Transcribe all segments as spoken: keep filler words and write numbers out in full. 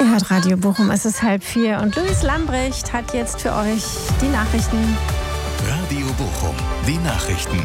Ihr hört Radio Bochum, es ist halb vier und Luis Lambrecht hat jetzt für euch die Nachrichten. Radio Bochum, die Nachrichten.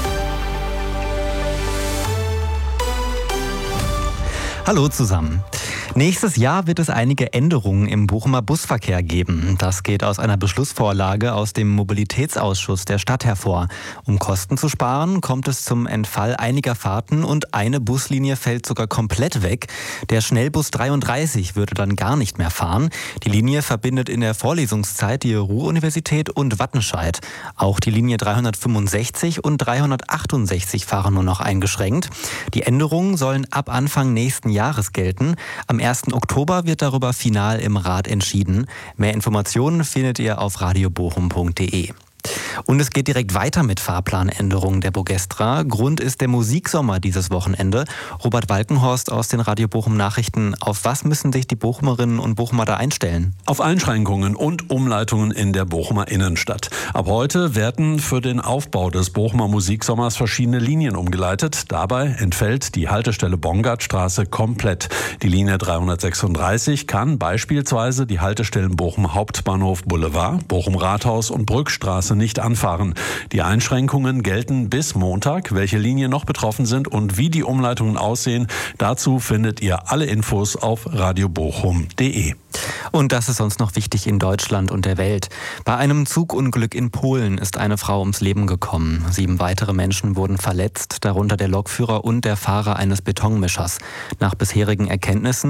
Hallo zusammen. Nächstes Jahr wird es einige Änderungen im Bochumer Busverkehr geben. Das geht aus einer Beschlussvorlage aus dem Mobilitätsausschuss der Stadt hervor. Um Kosten zu sparen, kommt es zum Entfall einiger Fahrten und eine Buslinie fällt sogar komplett weg. Der Schnellbus dreiunddreißig würde dann gar nicht mehr fahren. Die Linie verbindet in der Vorlesungszeit die Ruhr-Universität und Wattenscheid. Auch die Linie dreihundertfünfundsechzig und dreihundertachtundsechzig fahren nur noch eingeschränkt. Die Änderungen sollen ab Anfang nächsten Jahres gelten. Am ersten Oktober wird darüber final im Rat entschieden. Mehr Informationen findet ihr auf radio bochum punkt de. Und es geht direkt weiter mit Fahrplanänderungen der Bogestra. Grund ist der Musiksommer dieses Wochenende. Robert Walkenhorst aus den Radio Bochum Nachrichten. Auf was müssen sich die Bochumerinnen und Bochumer da einstellen? Auf Einschränkungen und Umleitungen in der Bochumer Innenstadt. Ab heute werden für den Aufbau des Bochumer Musiksommers verschiedene Linien umgeleitet. Dabei entfällt die Haltestelle Bongartstraße komplett. Die Linie dreihundertsechsunddreißig kann beispielsweise die Haltestellen Bochum Hauptbahnhof Boulevard, Bochum Rathaus und Brückstraße nicht anfahren. Die Einschränkungen gelten bis Montag. Welche Linien noch betroffen sind und wie die Umleitungen aussehen, dazu findet ihr alle Infos auf radio bochum punkt de. Und das ist sonst noch wichtig in Deutschland und der Welt. Bei einem Zugunglück in Polen ist eine Frau ums Leben gekommen. Sieben weitere Menschen wurden verletzt, darunter der Lokführer und der Fahrer eines Betonmischers. Nach bisherigen Erkenntnissen